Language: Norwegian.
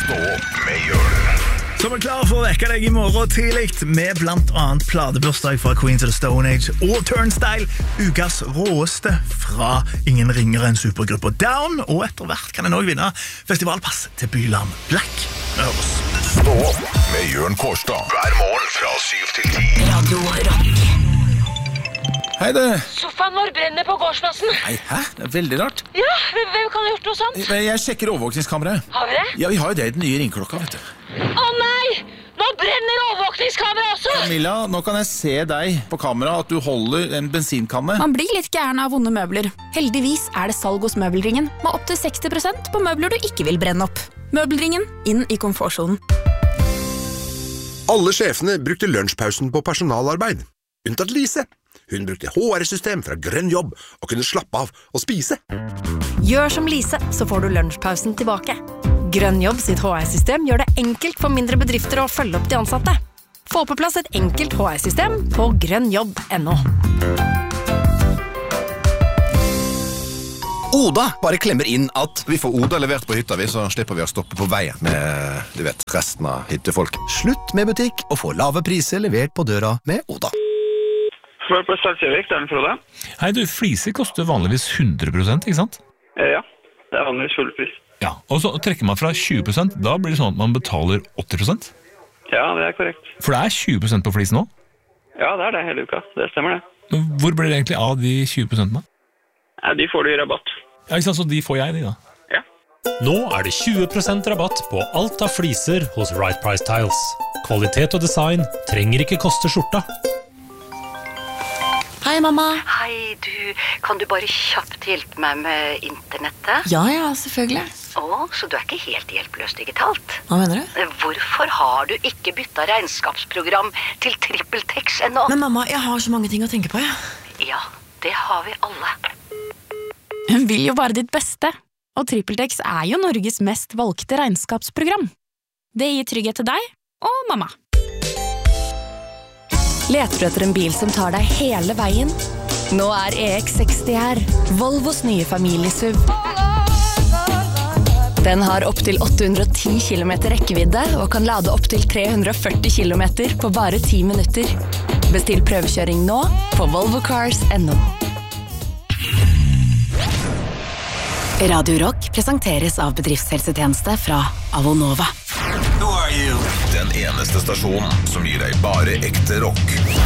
Stå opp med Jørn. Så klar for å vekke deg i morgen tidlig med blant annet pladebursdag fra Queens of the Stone Age og Turnstile, ukas råeste fra ingen ringere enn supergruppa Down, og etter hvert kan en også vinne festivalpass til Byland Black. Stå opp med Jørn Kårstad hver morgen fra 7 til 10. Radio Rock. Hei du. Sofaen vår brenner på gårdsplassen. Nei, hæ? Det er veldig rart. Ja, hvem kan ha gjort noe sånt? Jeg sjekker overvåkningskameraet. Har vi det? Ja, vi har jo det i den nye ringklokka, vet du. Å nei! Nå brenner overvåkningskamera også! Camilla, nå kan jeg se deg på kamera at du holder en bensinkanne. Man blir litt gæren av vonde møbler. Heldigvis er det salg hos Møbelringen, med opp til 60% på møbler du ikke vil brenne opp. Møbelringen, inn i komfortsonen. Alle sjefene brukte lunsjpausen på personalarbeid. Unntatt Lise. Hun brukte HR-system fra Grønn Jobb og kunne slappe av og spise. Gjør som Lise, så får du lunsjpausen tilbake. Grønn Jobb sitt HR-system gjør det enkelt for mindre bedrifter å følge opp de ansatte. Få på plass et enkelt HR-system på grønnjobb.no. Oda bare klemmer inn at vi får Oda levert på hytta, så slipper vi å stoppe på veien med, du vet, resten av hyttefolk. Slutt med butikk og få lave priser levert på døra med Oda. Svar på Salsjøvik, det er den Frode. Hei du, fliser koster vanligvis 100%, ikke sant? Ja, det er vanligvis full pris. Ja, og så trekker man fra 20%, da blir det sånn at man betaler 80%? Ja, det er korrekt. For det er 20% på flis nå? Ja, det er det hele uka, det stemmer det. Men hvor blir det egentlig av de 20%? Ja, de får du i rabatt. Ja, ikke sant, så de får jeg de da? Ja. Nå er det 20% rabatt på alt av fliser hos Right Price Tiles. Kvalitet og design trenger ikke koste skjorta. Hei, mamma. Hei, kan du bare kjapt hjelpe meg med internettet? Ja, selvfølgelig. Så du er ikke helt hjelpeløs digitalt? Hva mener du? Hvorfor har du ikke byttet regnskapsprogram til TrippelTex ennå? Men mamma, jeg har så mange ting å tenke på, Ja, det har vi alle. Hun vil jo bare ditt beste, og TrippelTex er jo Norges mest valgte regnskapsprogram. Det gir trygghet til deg og mamma. Leter du etter en bil som tar deg hele veien? Nå er EX60 her, Volvos nye familiesuv. Den har opp til 810 km rekkevidde og kan lade opp til 340 km på bare 10 minutter. Bestill prøvekjøring nå på volvocars.no. Radio Rock presenteres av bedriftshelsetjeneste fra Avonova. Den eneste stasjonen som gir deg bare ekte rock.